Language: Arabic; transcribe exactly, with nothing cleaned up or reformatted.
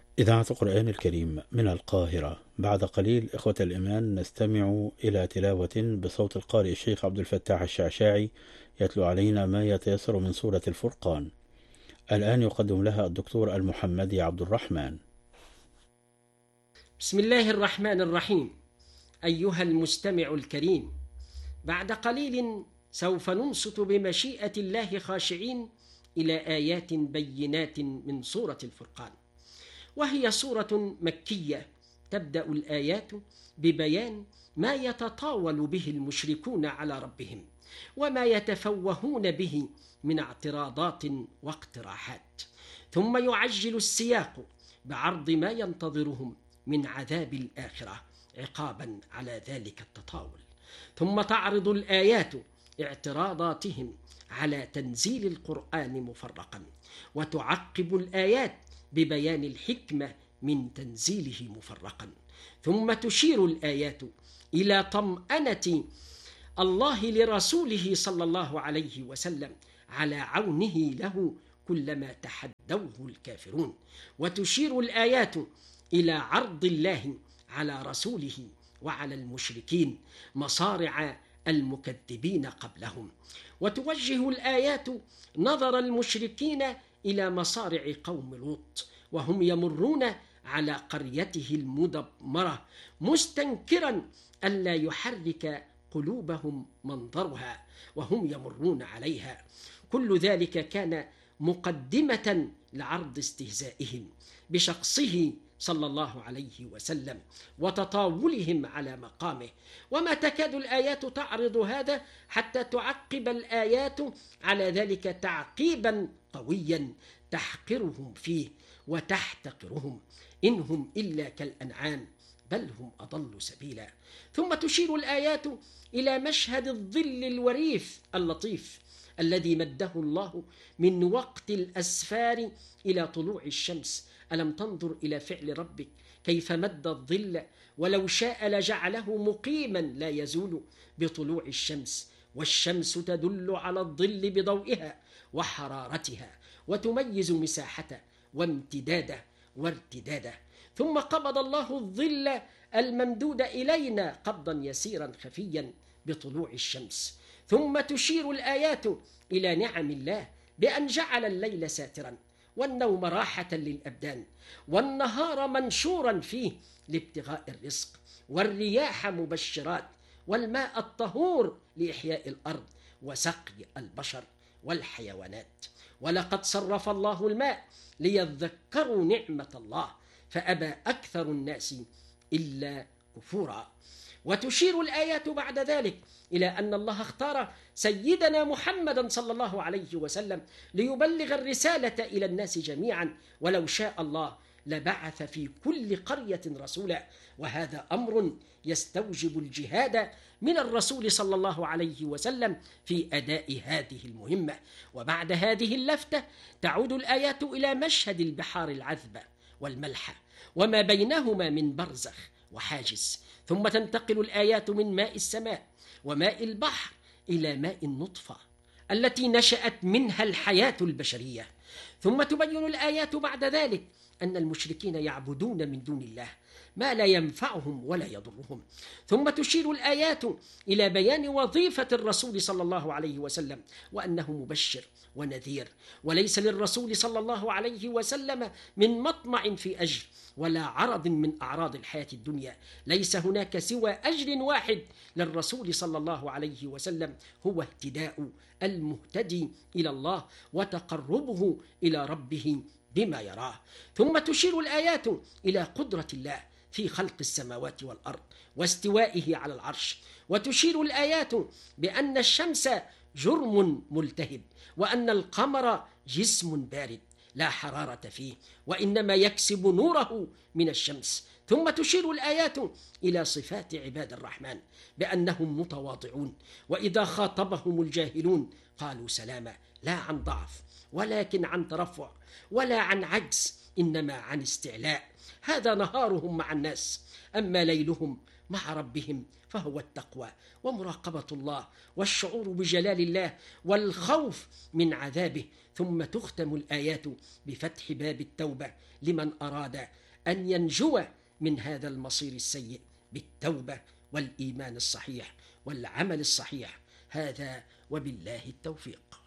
إذاعة القرآن الكريم من القاهرة. بعد قليل إخوة الإيمان نستمع إلى تلاوة بصوت القارئ الشيخ عبد الفتاح الشعشاعي يتلو علينا ما يتيسر من سورة الفرقان. الآن يقدم لها الدكتور المحمدي عبد الرحمن. بسم الله الرحمن الرحيم. أيها المستمع الكريم، بعد قليل سوف ننصت بمشيئة الله خاشعين إلى آيات بينات من سورة الفرقان، وهي سورة مكية تبدأ الآيات ببيان ما يتطاول به المشركون على ربهم وما يتفوهون به من اعتراضات واقتراحات، ثم يعجل السياق بعرض ما ينتظرهم من عذاب الآخرة عقابا على ذلك التطاول، ثم تعرض الآيات اعتراضاتهم على تنزيل القرآن مفرقا، وتعقب الآيات ببيان الحكمة من تنزيله مفرقا، ثم تشير الآيات إلى طمأنة الله لرسوله صلى الله عليه وسلم على عونه له كلما تحدوه الكافرون، وتشير الآيات إلى عرض الله على رسوله وعلى المشركين مصارع المكذبين قبلهم، وتوجه الآيات نظر المشركين إلى مصارع قوم لوط وهم يمرون على قريته المدمرة مستنكرا ألا يحرك قلوبهم منظرها وهم يمرون عليها. كل ذلك كان مقدمة لعرض استهزائهم بشخصه صلى الله عليه وسلم وتطاولهم على مقامه، وما تكاد الآيات تعرض هذا حتى تعقب الآيات على ذلك تعقيبا قويا تحقرهم فيه وتحتقرهم، إنهم إلا كالأنعام بل هم أضل سبيلا. ثم تشير الآيات إلى مشهد الظل الوريث اللطيف الذي مده الله من وقت الأسفار إلى طلوع الشمس. ألم تنظر إلى فعل ربك كيف مد الظل، ولو شاء لجعله مقيما لا يزول بطلوع الشمس، والشمس تدل على الظل بضوئها وحرارتها وتميز مساحته وامتداده وارتداده. ثم قبض الله الظل الممدود إلينا قبضا يسيرا خفيا بطلوع الشمس. ثم تشير الآيات إلى نعم الله بأن جعل الليل ساترا والنوم راحة للأبدان والنهار منشورا فيه لابتغاء الرزق، والرياح مبشرات والماء الطهور لإحياء الأرض وسقي البشر والحيوانات. ولقد صرف الله الماء ليذكروا نعمة الله فأبى أكثر الناس إلا كفورا. وتشير الآيات بعد ذلك إلى أن الله اختار سيدنا محمدا صلى الله عليه وسلم ليبلغ الرسالة إلى الناس جميعا، ولو شاء الله لبعث في كل قرية رسولا، وهذا أمر يستوجب الجهاد من الرسول صلى الله عليه وسلم في أداء هذه المهمة. وبعد هذه اللفتة تعود الآيات إلى مشهد البحار العذبة والملحة وما بينهما من برزخ وحاجز، ثم تنتقل الآيات من ماء السماء وماء البحر إلى ماء النطفة التي نشأت منها الحياة البشرية. ثم تبين الآيات بعد ذلك أن المشركين يعبدون من دون الله ما لا ينفعهم ولا يضرهم. ثم تشير الآيات إلى بيان وظيفة الرسول صلى الله عليه وسلم وأنه مبشر ونذير، وليس للرسول صلى الله عليه وسلم من مطمع في أجر ولا عرض من أعراض الحياة الدنيا. ليس هناك سوى أجر واحد للرسول صلى الله عليه وسلم هو اهتداء المهتدي إلى الله وتقربه إلى ربه بما يراه. ثم تشير الآيات إلى قدرة الله في خلق السماوات والأرض واستوائه على العرش، وتشير الآيات بأن الشمس جرم ملتهب وأن القمر جسم بارد لا حرارة فيه وإنما يكسب نوره من الشمس. ثم تشير الآيات إلى صفات عباد الرحمن بأنهم متواضعون، وإذا خاطبهم الجاهلون قالوا سلاما، لا عن ضعف ولكن عن ترفع ولا عن عجز إنما عن استعلاء. هذا نهارهم مع الناس، أما ليلهم مع ربهم فهو التقوى ومراقبة الله والشعور بجلال الله والخوف من عذابه. ثم تختم الآيات بفتح باب التوبة لمن أراد أن ينجو من هذا المصير السيء بالتوبة والإيمان الصحيح والعمل الصحيح. هذا وبالله التوفيق.